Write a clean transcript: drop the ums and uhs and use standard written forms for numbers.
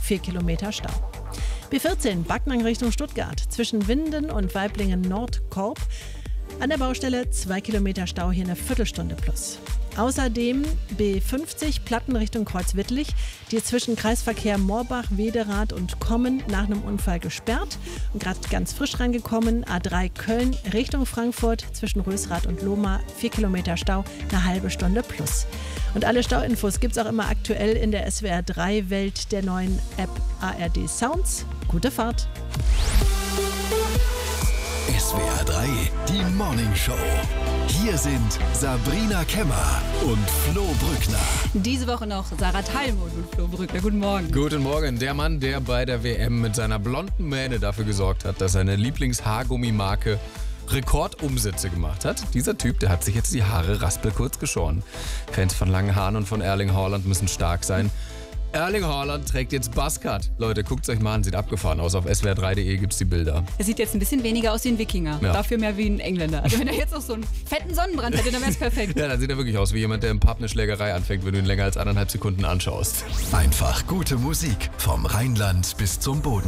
4 Kilometer Stau. B14 Backnang Richtung Stuttgart zwischen Winden und Waiblingen-Nordkorb. An der Baustelle 2 Kilometer Stau, hier eine Viertelstunde plus. Außerdem B50 Platten Richtung Kreuzwittlich, die ist zwischen Kreisverkehr Moorbach, Wederath und Kommen nach einem Unfall gesperrt. Und gerade ganz frisch reingekommen, A3 Köln Richtung Frankfurt zwischen Rösrath und Lohmar, 4 Kilometer Stau, eine halbe Stunde plus. Und alle Stauinfos gibt es auch immer aktuell in der SWR 3 Welt der neuen App ARD Sounds. Gute Fahrt! SWR 3, die Morning Show. Hier sind Sabrina Kemmer und Flo Brückner. Diese Woche noch Sarah Teilmund und Flo Brückner. Guten Morgen. Guten Morgen. Der Mann, der bei der WM mit seiner blonden Mähne dafür gesorgt hat, dass seine Lieblingshaargummimarke Rekordumsätze gemacht hat. Dieser Typ, der hat sich jetzt die Haare raspelkurz geschoren. Fans von langen Haaren und von Erling Haaland müssen stark sein. Erling Haaland trägt jetzt Buzzcut. Leute, guckt's euch mal an, sieht abgefahren aus. Auf swr3.de gibt's die Bilder. Er sieht jetzt ein bisschen weniger aus wie ein Wikinger, dafür mehr wie ein Engländer. Also wenn er jetzt noch so einen fetten Sonnenbrand hätte, dann wäre es perfekt. Ja, dann sieht er wirklich aus wie jemand, der im Pub eine Schlägerei anfängt, wenn du ihn länger als 1,5 Sekunden anschaust. Einfach gute Musik vom Rheinland bis zum Boden.